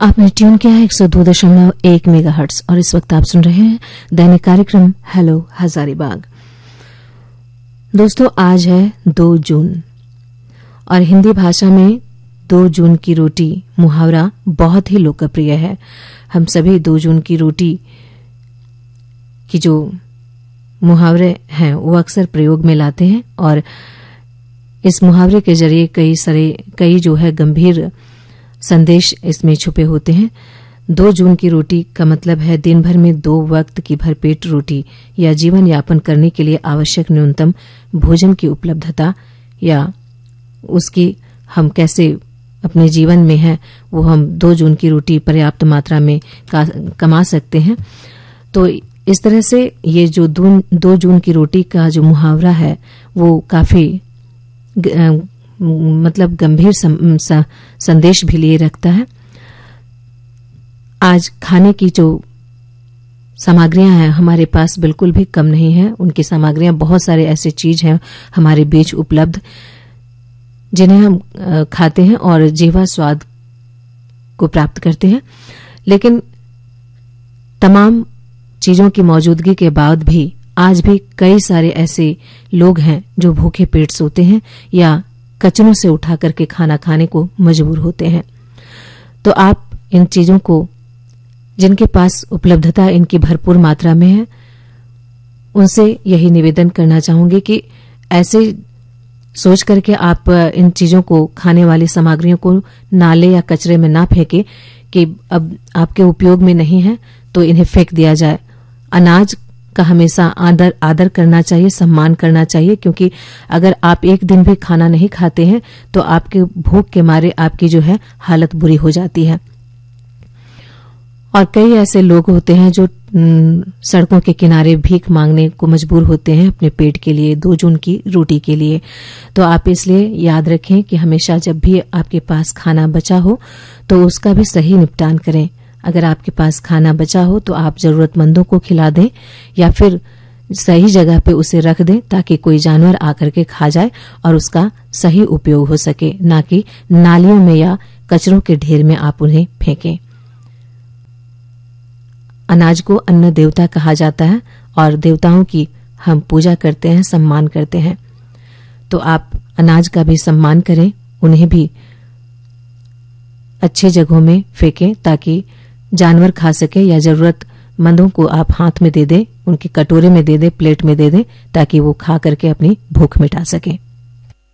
आपने ट्यून किया है 102.1 मेगाहर्ट्ज और इस वक्त आप सुन रहे हैं दैनिक कार्यक्रम हेलो हजारीबाग। दोस्तों, आज है 2 जून और हिंदी भाषा में 2 जून की रोटी मुहावरा बहुत ही लोकप्रिय है। हम सभी 2 जून की रोटी की जो मुहावरे हैं वो अक्सर प्रयोग में लाते हैं और इस मुहावरे के जरिए कई जो है गंभीर संदेश इसमें छुपे होते हैं। 2 जून की रोटी का मतलब है दिन भर में 2 वक्त की भरपेट रोटी या जीवन यापन करने के लिए आवश्यक न्यूनतम भोजन की उपलब्धता या उसकी हम कैसे अपने जीवन में है वो हम 2 जून की रोटी पर्याप्त मात्रा में कमा सकते हैं। तो इस तरह से ये जो 2 जून की रोटी का जो मुहावरा है वो काफी मतलब गंभीर संदेश भी लिए रखता है। आज खाने की जो सामग्रियां हैं हमारे पास बिल्कुल भी कम नहीं है। उनकी सामग्रियां बहुत सारे ऐसे चीज हैं हमारे बीच उपलब्ध जिन्हें हम खाते हैं और जीवा स्वाद को प्राप्त करते हैं, लेकिन तमाम चीजों की मौजूदगी के बाद भी आज भी कई सारे ऐसे लोग हैं जो भूखे पेट सोते हैं या कचरों से उठा करके खाना खाने को मजबूर होते हैं। तो आप इन चीजों को जिनके पास उपलब्धता इनकी भरपूर मात्रा में है उनसे यही निवेदन करना चाहूंगी कि ऐसे सोच करके आप इन चीजों को खाने वाली सामग्रियों को नाले या कचरे में ना फेंके कि अब आपके उपयोग में नहीं है तो इन्हें फेंक दिया जाए। अनाज का हमेशा आदर करना चाहिए, सम्मान करना चाहिए, क्योंकि अगर आप एक दिन भी खाना नहीं खाते हैं तो आपके भूख के मारे आपकी जो है हालत बुरी हो जाती है। और कई ऐसे लोग होते हैं जो सड़कों के किनारे भीख मांगने को मजबूर होते हैं अपने पेट के लिए, 2 जून की रोटी के लिए। तो आप इसलिए याद रखें कि हमेशा जब भी आपके पास खाना बचा हो तो उसका भी सही निपटान करें। अगर आपके पास खाना बचा हो तो आप जरूरतमंदों को खिला दें या फिर सही जगह पे उसे रख दें ताकि कोई जानवर आकर के खा जाए और उसका सही उपयोग हो सके, ना कि नालियों में या कचरों के ढेर में आप उन्हें फेंकें। अनाज को अन्न देवता कहा जाता है और देवताओं की हम पूजा करते हैं, सम्मान करते हैं। तो आप अनाज का भी सम्मान करें, उन्हें भी अच्छी जगहों में फेंकें ताकि जानवर खा सके या जरूरतमंदों को आप हाथ में दे दें, उनके कटोरे में दे दें, प्लेट में दे दें ताकि वो खा करके अपनी भूख मिटा सकें।